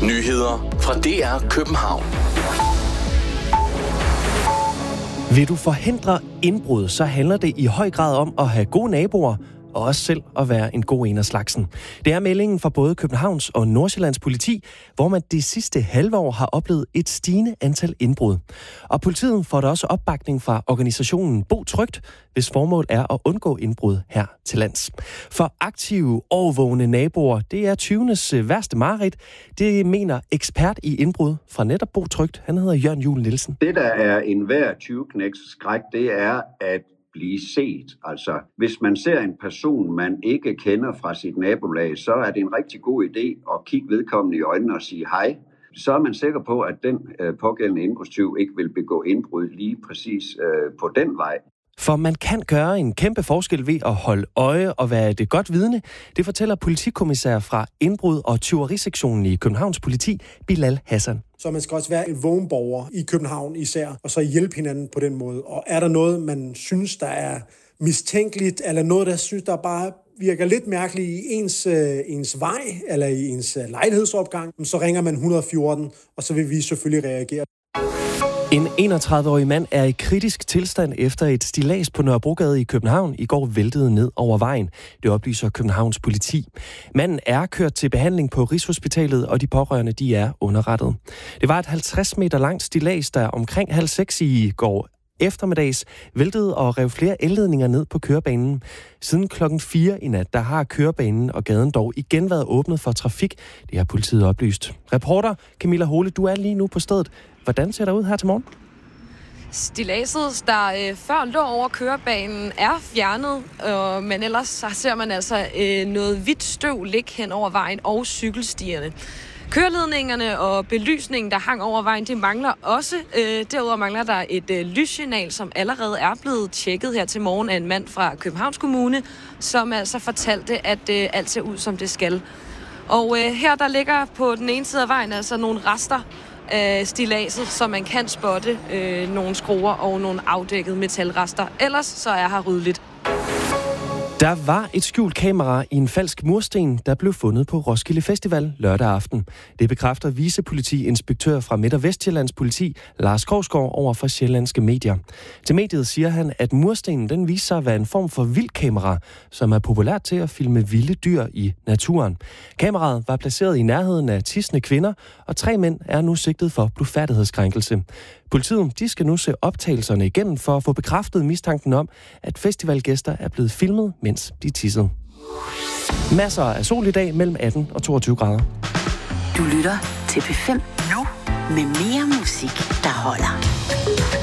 Nyheder fra DR København. Vil du forhindre indbrud, så handler det i høj grad om at have gode naboer, og også selv at være en god en af slagsen. Det er meldingen fra både Københavns og Nordsjællands politi, hvor man det sidste halve år har oplevet et stigende antal indbrud. Og politiet får da også opbakning fra organisationen Bo Trygt, hvis formål er at undgå indbrud her til lands. For aktive, overvågne naboer, det er 20'ernes værste mareridt. Det mener ekspert i indbrud fra netop Bo Trygt. Han hedder Jørgen Juel Nielsen. Det, der er enhver 20-knæks skræk, det er at blive set. Altså, hvis man ser en person, man ikke kender fra sit nabolag, så er det en rigtig god idé at kigge vedkommende i øjnene og sige hej. Så er man sikker på, at den pågældende indbrudstyv ikke vil begå indbrud lige præcis på den vej. For man kan gøre en kæmpe forskel ved at holde øje og være et godt vidne. Det fortæller politikommissær fra indbrud- og tyverisektionen i Københavns politi, Bilal Hassan. Så man skal også være en vågen borger i København især, og så hjælpe hinanden på den måde. Og er der noget, man synes, der er mistænkeligt, eller noget, der synes, der bare virker lidt mærkeligt i ens vej, eller i ens lejlighedsopgang, så ringer man 114, og så vil vi selvfølgelig reagere. En 31-årig mand er i kritisk tilstand efter et stillads på Nørrebrogade i København i går væltede ned over vejen. Det oplyser Københavns politi. Manden er kørt til behandling på Rigshospitalet, og de pårørende de er underrettet. Det var et 50 meter langt stillads, der omkring 5:30 i går eftermiddags væltede og rev flere elledninger ned på kørebanen. Siden 4:00 i nat, der har kørebanen og gaden dog igen været åbnet for trafik. Det har politiet oplyst. Reporter Camilla Hole, du er lige nu på stedet. Hvordan ser det ud her til morgen? Stilladset, der før lå over kørebanen, er fjernet, men ellers så ser man altså noget hvidt støv ligge hen over vejen og cykelstierne. Køreledningerne og belysningen, der hang over vejen, det mangler også. Derudover mangler der et lyssignal, som allerede er blevet tjekket her til morgen af en mand fra Københavns Kommune, som altså fortalte, at alt ser ud, som det skal. Og her der ligger på den ene side af vejen altså nogle rester af stilladset, så man kan spotte nogle skruer og nogle afdækkede metalrester. Ellers så er her ryddeligt. Der var et skjult kamera i en falsk mursten, der blev fundet på Roskilde Festival lørdag aften. Det bekræfter vicepolitiinspektør fra Midt- og Vestjyllands politi, Lars Korsgaard, over for sjællandske medier. Til mediet siger han, at murstenen den viser sig at være en form for vildkamera, som er populært til at filme vilde dyr i naturen. Kameraet var placeret i nærheden af tidsende kvinder, og 3 mænd er nu sigtet for blufærdighedskrænkelse. Politiet de skal nu se optagelserne igennem for at få bekræftet mistanken om, at festivalgæster er blevet filmet, mens de tissede. Masser af sol i dag mellem 18 og 22 grader. Du lytter til P5 nu med mere musik, der holder.